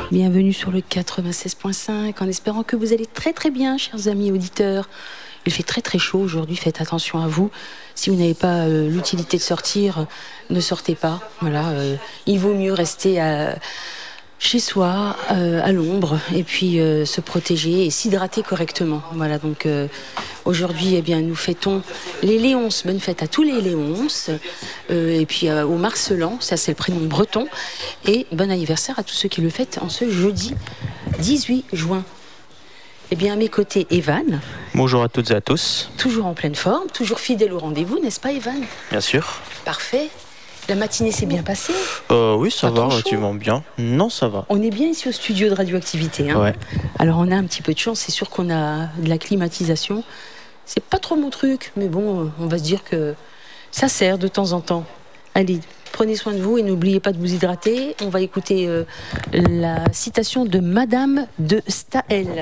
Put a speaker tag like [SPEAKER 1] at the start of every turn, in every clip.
[SPEAKER 1] Bienvenue sur le 96.5, en espérant que vous allez très très bien, chers amis auditeurs. Il fait très très chaud aujourd'hui, faites attention à vous. Si vous n'avez pas l'utilité de sortir, ne sortez pas. Voilà, il vaut mieux rester chez soi, à l'ombre, et puis se protéger et s'hydrater correctement. Voilà, donc aujourd'hui, eh bien, nous fêtons les Léonces. Bonne fête à tous les Léonces, et puis au Marcelan, ça c'est le prénom breton, et bon anniversaire à tous ceux qui le fêtent en ce jeudi 18 juin. Eh bien, à mes côtés, Evan.
[SPEAKER 2] Bonjour à toutes et à tous.
[SPEAKER 1] Toujours en pleine forme, toujours fidèle au rendez-vous, n'est-ce pas, Evan?
[SPEAKER 2] Bien sûr.
[SPEAKER 1] Parfait. La matinée s'est bien passée?
[SPEAKER 2] Oui, ça va relativement bien. Non, ça va.
[SPEAKER 1] On est bien ici au studio de Radioactivité. Hein.
[SPEAKER 2] Ouais.
[SPEAKER 1] Alors, on a un petit peu de chance. C'est sûr qu'on a de la climatisation. C'est pas trop mon truc, mais bon, on va se dire que ça sert de temps en temps. Allez, prenez soin de vous et n'oubliez pas de vous hydrater. On va écouter la citation de Madame de Staël.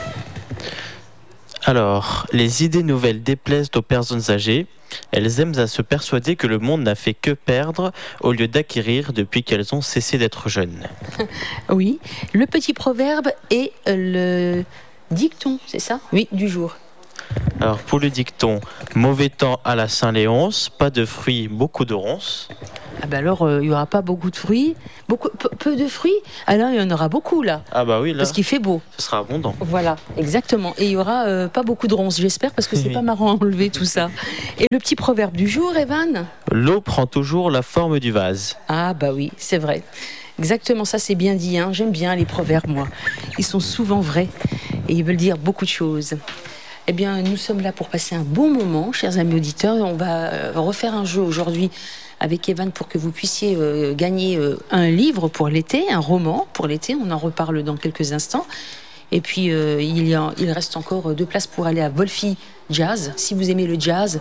[SPEAKER 2] Alors, les idées nouvelles déplaisent aux personnes âgées. Elles aiment à se persuader que le monde n'a fait que perdre au lieu d'acquérir depuis qu'elles ont cessé d'être jeunes.
[SPEAKER 1] Oui, le petit proverbe et le dicton, c'est ça? Oui, du jour.
[SPEAKER 2] Alors, pour le dicton, mauvais temps à la Saint-Léonce, pas de fruits, beaucoup de ronces.
[SPEAKER 1] Ah ben alors, il n'y aura pas beaucoup de fruits, peu de fruits. Alors, il y en aura beaucoup là.
[SPEAKER 2] Ah bah oui, là,
[SPEAKER 1] parce qu'il fait beau.
[SPEAKER 2] Ce sera abondant.
[SPEAKER 1] Voilà, exactement. Et il n'y aura pas beaucoup de ronces, j'espère, parce que c'est pas marrant à enlever tout ça. Et le petit proverbe du jour, Evan?
[SPEAKER 2] L'eau prend toujours la forme du vase.
[SPEAKER 1] Ah bah oui, c'est vrai. Exactement, ça c'est bien dit. Hein. J'aime bien les proverbes, moi. Ils sont souvent vrais et ils veulent dire beaucoup de choses. Eh bien, nous sommes là pour passer un bon moment, chers amis auditeurs. On va refaire un jeu aujourd'hui avec Evan pour que vous puissiez gagner un livre pour l'été, un roman pour l'été. On en reparle dans quelques instants. Et puis, il reste encore 2 places pour aller à Wolfie Jazz. Si vous aimez le jazz,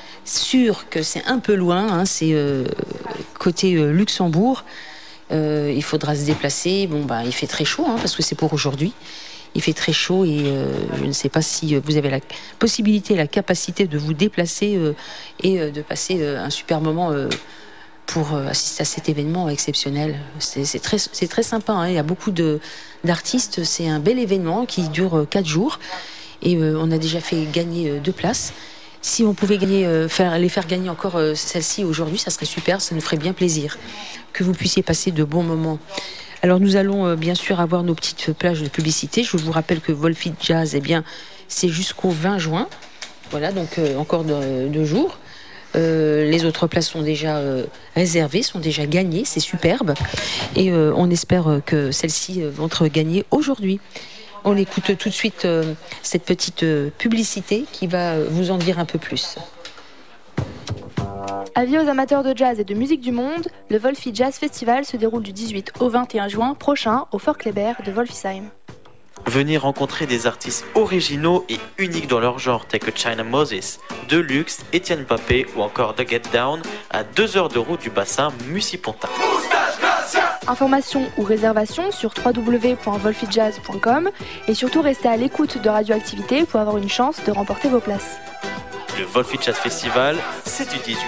[SPEAKER 1] sûr que c'est un peu loin. Hein, c'est côté Luxembourg. Il faudra se déplacer. Bon, bah, il fait très chaud hein, parce que c'est pour aujourd'hui. Il fait très chaud et je ne sais pas si vous avez la possibilité, la capacité de vous déplacer et de passer un super moment pour assister à cet événement exceptionnel. C'est très sympa. Hein. Il y a beaucoup d'artistes. C'est un bel événement qui dure 4 jours et on a déjà fait gagner 2 places. Si on pouvait les faire gagner encore celle-ci aujourd'hui, ça serait super. Ça nous ferait bien plaisir que vous puissiez passer de bons moments. Alors nous allons bien sûr avoir nos petites plages de publicité. Je vous rappelle que Wolfie Jazz, eh bien, c'est jusqu'au 20 juin. Voilà, donc encore 2 jours. Les autres places sont déjà réservées, sont déjà gagnées. C'est superbe. Et on espère que celles-ci vont être gagnées aujourd'hui. On écoute tout de suite cette petite publicité qui va vous en dire un peu plus.
[SPEAKER 3] Avis aux amateurs de jazz et de musique du monde, le Wolfie Jazz Festival se déroule du 18 au 21 juin prochain au Fort Kléber de Wolfisheim.
[SPEAKER 2] Venez rencontrer des artistes originaux et uniques dans leur genre, tels que China Moses, Deluxe, Etienne Papé ou encore The Get Down, à 2 heures de route du bassin Mussy-Pontin.
[SPEAKER 3] Informations ou réservations sur www.wolfiejazz.com et surtout restez à l'écoute de Radioactivité pour avoir une chance de remporter vos places.
[SPEAKER 2] Le Wolfie Jazz Festival, c'est du 18